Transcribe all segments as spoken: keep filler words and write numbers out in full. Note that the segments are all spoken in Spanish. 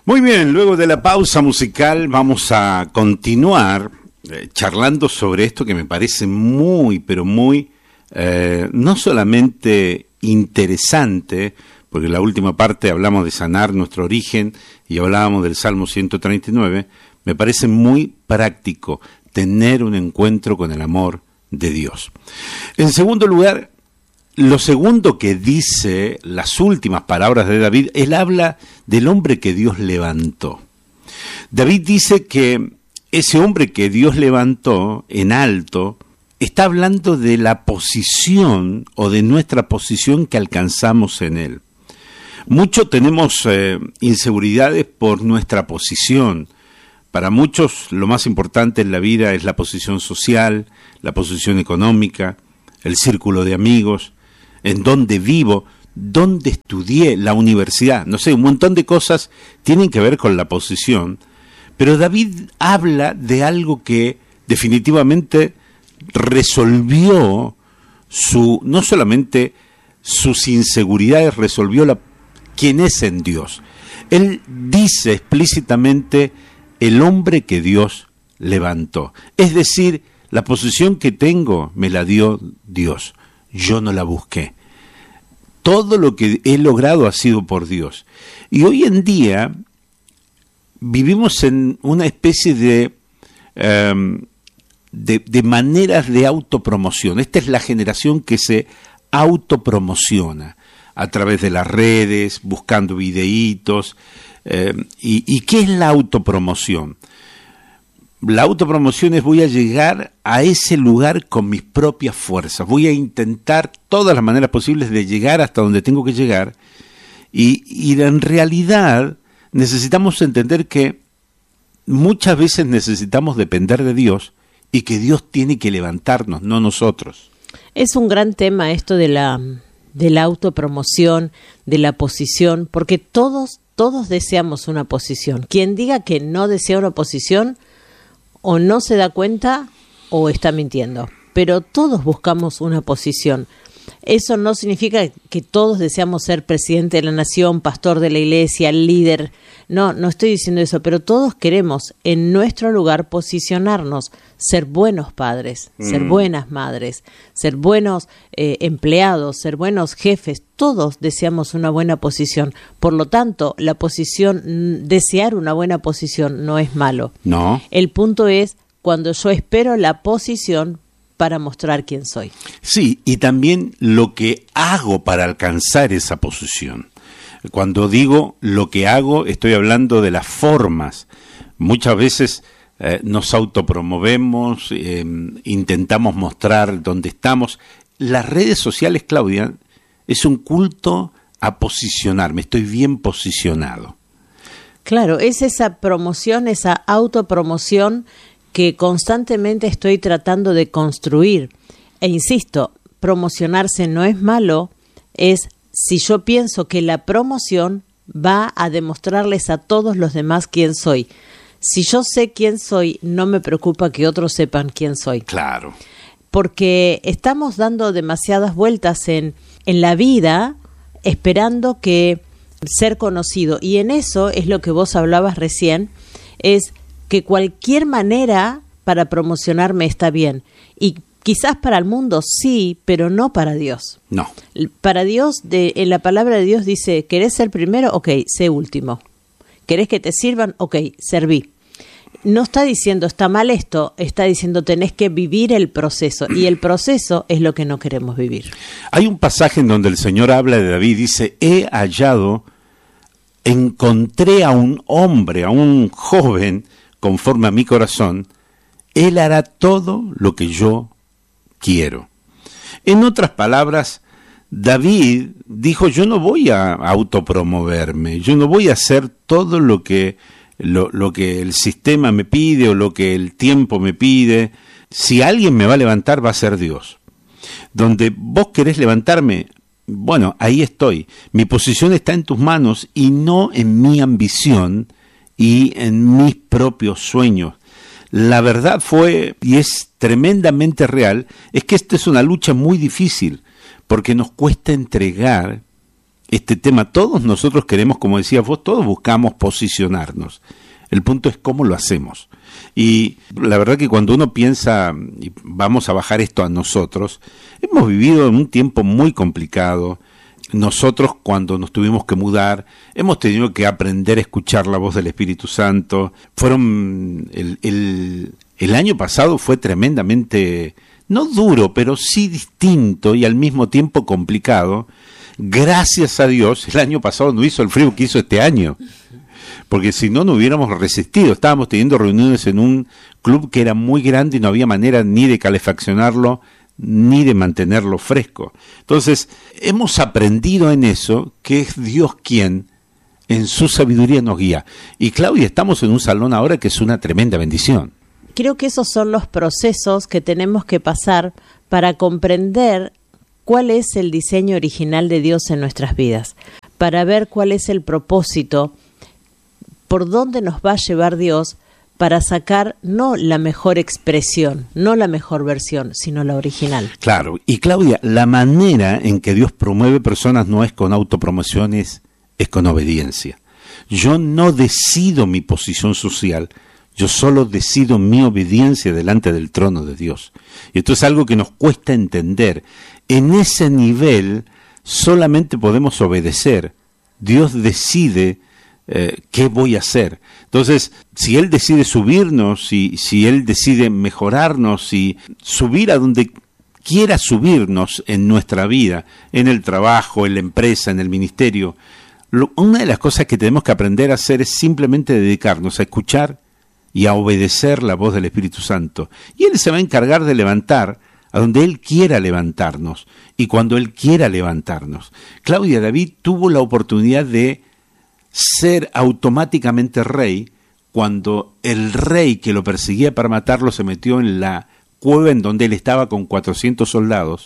Muy bien, luego de la pausa musical vamos a continuar eh, charlando sobre esto que me parece muy, pero muy, eh, no solamente interesante, porque en la última parte hablamos de sanar nuestro origen y hablábamos del Salmo ciento treinta y nueve, me parece muy práctico tener un encuentro con el amor de Dios. En segundo lugar, lo segundo que dice las últimas palabras de David, él habla del hombre que Dios levantó. David dice que ese hombre que Dios levantó en alto está hablando de la posición o de nuestra posición que alcanzamos en él. Muchos tenemos eh, inseguridades por nuestra posición. Para muchos lo más importante en la vida es la posición social, la posición económica, el círculo de amigos, en dónde vivo, dónde estudié, la universidad, no sé, un montón de cosas tienen que ver con la posición, pero David habla de algo que definitivamente resolvió su, no solamente sus inseguridades, resolvió la, quién es en Dios. Él dice explícitamente el hombre que Dios levantó, es decir, la posición que tengo me la dio Dios. Yo no la busqué. Todo lo que he logrado ha sido por Dios. Y hoy en día vivimos en una especie de, um, de, de maneras de autopromoción. Esta es la generación que se autopromociona a través de las redes, buscando videitos. Eh, y, ¿Y qué es la autopromoción? La autopromoción es voy a llegar a ese lugar con mis propias fuerzas, voy a intentar todas las maneras posibles de llegar hasta donde tengo que llegar y, y en realidad necesitamos entender que muchas veces necesitamos depender de Dios y que Dios tiene que levantarnos, no nosotros. Es un gran tema esto de la, de la autopromoción, de la posición, porque todos, todos deseamos una posición. Quien diga que no desea una posición o no se da cuenta o está mintiendo, pero todos buscamos una posición. Eso no significa que todos deseamos ser presidente de la nación, pastor de la iglesia, líder. No, no estoy diciendo eso, pero todos queremos en nuestro lugar posicionarnos, ser buenos padres, mm. ser buenas madres, ser buenos eh, empleados, ser buenos jefes. Todos deseamos una buena posición. Por lo tanto, la posición, desear una buena posición no es malo. No. El punto es cuando yo espero la posición para mostrar quién soy. Sí, y también lo que hago para alcanzar esa posición. Cuando digo lo que hago, estoy hablando de las formas. Muchas veces eh, nos autopromovemos, eh, intentamos mostrar dónde estamos. Las redes sociales, Claudia, es un culto a posicionarme, estoy bien posicionado. Claro, es esa promoción, esa autopromoción que constantemente estoy tratando de construir. E insisto, promocionarse no es malo, es si yo pienso que la promoción va a demostrarles a todos los demás quién soy. Si yo sé quién soy, no me preocupa que otros sepan quién soy. Claro. Porque estamos dando demasiadas vueltas en, en la vida esperando que ser conocido. Y en eso es lo que vos hablabas recién, es que cualquier manera para promocionarme está bien. Y quizás para el mundo sí, pero no para Dios. No. Para Dios, de, en la palabra de Dios dice, ¿querés ser primero? Ok, sé último. ¿Querés que te sirvan? Ok, serví. No está diciendo, está mal esto, está diciendo, tenés que vivir el proceso. Y el proceso es lo que no queremos vivir. Hay un pasaje en donde el Señor habla de David, dice, he hallado, encontré a un hombre, a un joven, conforme a mi corazón, él hará todo lo que yo quiero. En otras palabras, David dijo, yo no voy a autopromoverme, yo no voy a hacer todo lo que, lo, lo que el sistema me pide o lo que el tiempo me pide. Si alguien me va a levantar, va a ser Dios. Donde vos querés levantarme, bueno, ahí estoy. Mi posición está en tus manos y no en mi ambición y en mis propios sueños. La verdad fue, y es tremendamente real, es que esta es una lucha muy difícil, porque nos cuesta entregar este tema. Todos nosotros queremos, como decías vos, todos buscamos posicionarnos. El punto es cómo lo hacemos. Y la verdad que cuando uno piensa, y vamos a bajar esto a nosotros, hemos vivido en un tiempo muy complicado. Nosotros, cuando nos tuvimos que mudar, hemos tenido que aprender a escuchar la voz del Espíritu Santo. Fueron el, el, el año pasado fue tremendamente, no duro, pero sí distinto y al mismo tiempo complicado. Gracias a Dios, el año pasado no hizo el frío que hizo este año, porque si no, no hubiéramos resistido. Estábamos teniendo reuniones en un club que era muy grande y no había manera ni de calefaccionarlo, ni de mantenerlo fresco. Entonces, hemos aprendido en eso que es Dios quien en su sabiduría nos guía. Y Claudia, estamos en un salón ahora que es una tremenda bendición. Creo que esos son los procesos que tenemos que pasar para comprender cuál es el diseño original de Dios en nuestras vidas, para ver cuál es el propósito, por dónde nos va a llevar Dios para sacar no la mejor expresión, no la mejor versión, sino la original. Claro, y Claudia, la manera en que Dios promueve personas no es con autopromociones, es con obediencia. Yo no decido mi posición social, yo solo decido mi obediencia delante del trono de Dios. Y esto es algo que nos cuesta entender. En ese nivel solamente podemos obedecer. Dios decide Eh, ¿qué voy a hacer? Entonces, si Él decide subirnos, si, si Él decide mejorarnos y subir a donde quiera subirnos en nuestra vida, en el trabajo, en la empresa, en el ministerio, lo, una de las cosas que tenemos que aprender a hacer es simplemente dedicarnos a escuchar y a obedecer la voz del Espíritu Santo. Y Él se va a encargar de levantar a donde Él quiera levantarnos y cuando Él quiera levantarnos. Claudia, David tuvo la oportunidad de ser automáticamente rey cuando el rey que lo perseguía para matarlo se metió en la cueva en donde él estaba con cuatrocientos soldados,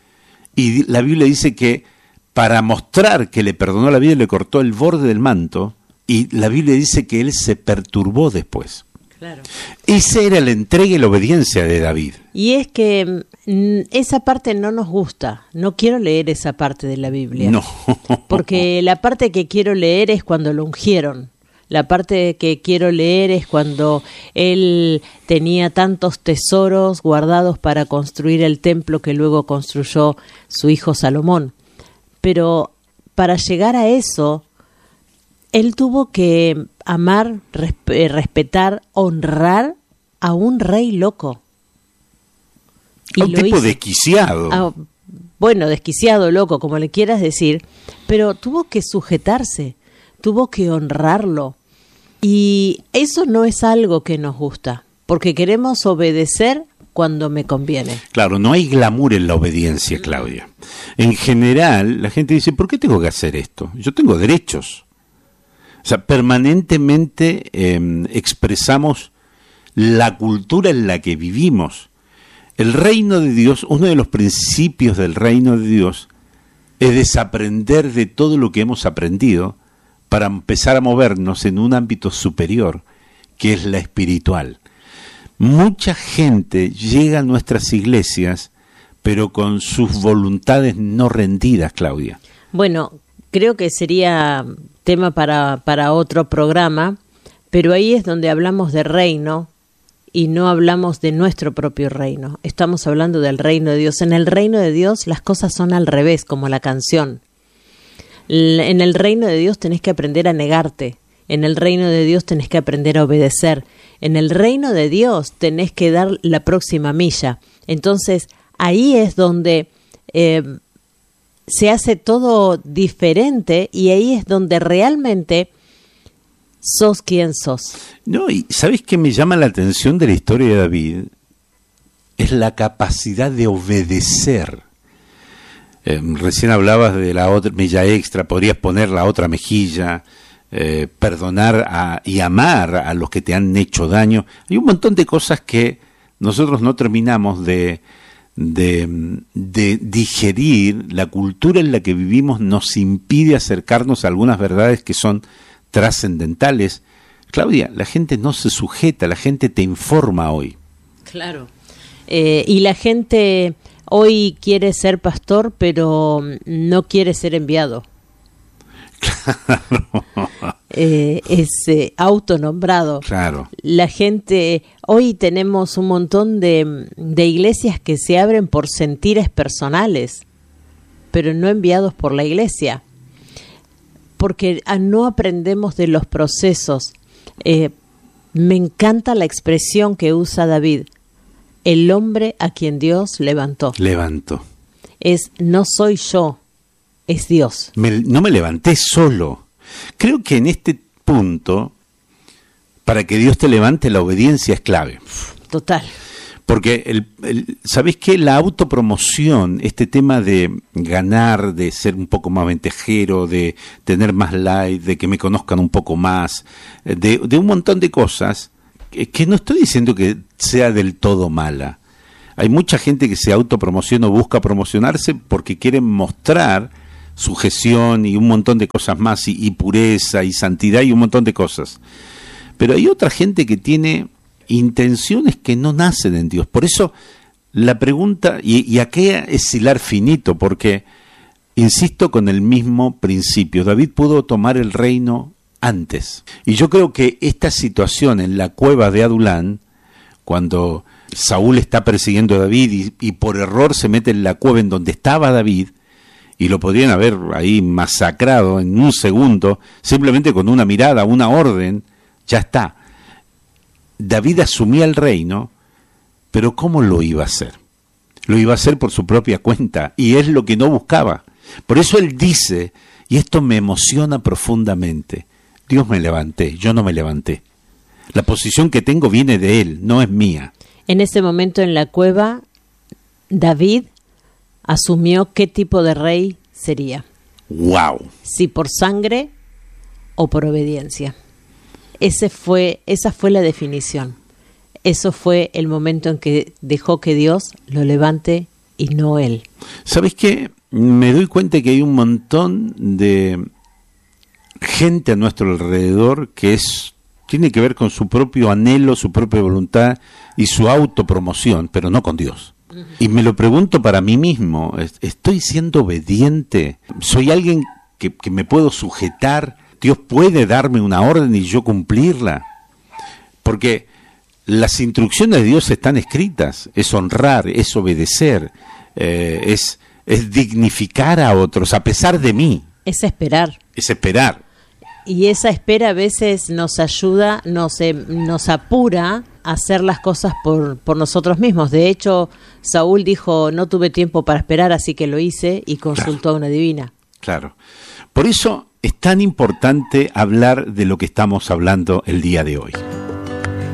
y la Biblia dice que para mostrar que le perdonó la vida le cortó el borde del manto, y la Biblia dice que él se perturbó después. Claro. Esa era la entrega y la obediencia de David. Y es que mm, esa parte no nos gusta. No quiero leer esa parte de la Biblia. No. Porque la parte que quiero leer es cuando lo ungieron. La parte que quiero leer es cuando él tenía tantos tesoros guardados para construir el templo que luego construyó su hijo Salomón. Pero para llegar a eso, él tuvo que amar, resp- respetar, honrar a un rey loco. Y un tipo hizo. desquiciado. Ah, bueno, desquiciado, loco, como le quieras decir, pero tuvo que sujetarse, tuvo que honrarlo. Y eso no es algo que nos gusta, porque queremos obedecer cuando me conviene. Claro, no hay glamour en la obediencia, Claudia. En general, la gente dice, ¿por qué tengo que hacer esto? Yo tengo derechos. O sea, permanentemente eh, expresamos la cultura en la que vivimos. El reino de Dios, uno de los principios del reino de Dios, es desaprender de todo lo que hemos aprendido para empezar a movernos en un ámbito superior, que es la espiritual. Mucha gente llega a nuestras iglesias, pero con sus voluntades no rendidas, Claudia. Bueno, creo que sería tema para, para otro programa, pero ahí es donde hablamos de reino y no hablamos de nuestro propio reino. Estamos hablando del reino de Dios. En el reino de Dios las cosas son al revés, como la canción. En el reino de Dios tenés que aprender a negarte. En el reino de Dios tenés que aprender a obedecer. En el reino de Dios tenés que dar la próxima milla. Entonces, ahí es donde eh, se hace todo diferente y ahí es donde realmente sos quien sos. No, y ¿sabés qué me llama la atención de la historia de David? Es la capacidad de obedecer. Eh, recién hablabas de la otra milla extra, podrías poner la otra mejilla, eh, perdonar a, y amar a los que te han hecho daño. Hay un montón de cosas que nosotros no terminamos de, de, de digerir. La cultura en la que vivimos nos impide acercarnos a algunas verdades que son trascendentales. Claudia, la gente no se sujeta, la gente te informa hoy. Claro. Eh, y la gente hoy quiere ser pastor, pero no quiere ser enviado. eh, es eh, autonombrado. Claro. La gente, hoy tenemos un montón de, de iglesias que se abren por sentires personales, pero no enviados por la iglesia, porque no aprendemos de los procesos. Eh, me encanta la expresión que usa David, el hombre a quien Dios levantó. Levantó. Es, no soy yo, es Dios. Me, no me levanté solo. Creo que en este punto, para que Dios te levante, la obediencia es clave. Total. Porque, el, el, ¿sabés qué? La autopromoción, este tema de ganar, de ser un poco más ventejero, de tener más like, de que me conozcan un poco más, de, de un montón de cosas, que, que no estoy diciendo que sea del todo mala. Hay mucha gente que se autopromociona o busca promocionarse porque quieren mostrar sujeción y un montón de cosas más, y, y pureza y santidad y un montón de cosas. Pero hay otra gente que tiene intenciones que no nacen en Dios. Por eso la pregunta, y, y aquí es hilar finito, porque insisto con el mismo principio, David pudo tomar el reino antes. Y yo creo que esta situación en la cueva de Adulán, cuando Saúl está persiguiendo a David y, y por error se mete en la cueva en donde estaba David, y lo podrían haber ahí masacrado en un segundo, simplemente con una mirada, una orden, ya está. David asumía el reino, pero ¿cómo lo iba a hacer? Lo iba a hacer por su propia cuenta, y es lo que no buscaba. Por eso él dice, y esto me emociona profundamente, Dios me levanté, yo no me levanté. La posición que tengo viene de él, no es mía. En ese momento en la cueva, David asumió qué tipo de rey sería. ¡Wow! Si por sangre o por obediencia. Ese fue, esa fue la definición. Eso fue el momento en que dejó que Dios lo levante y no él. ¿Sabes qué? Me doy cuenta que hay un montón de gente a nuestro alrededor que es tiene que ver con su propio anhelo, su propia voluntad y su autopromoción, pero no con Dios. Uh-huh. Y me lo pregunto para mí mismo, ¿estoy siendo obediente? ¿Soy alguien que, que me puedo sujetar? ¿Dios puede darme una orden y yo cumplirla? Porque las instrucciones de Dios están escritas, es honrar, es obedecer, eh, es, es dignificar a otros a pesar de mí. Es esperar. Es esperar. Y esa espera a veces nos ayuda, nos, eh, nos apura a hacer las cosas por, por nosotros mismos. De hecho, Saúl dijo, no tuve tiempo para esperar, así que lo hice y consultó claro. a una divina. Claro. Por eso es tan importante hablar de lo que estamos hablando el día de hoy.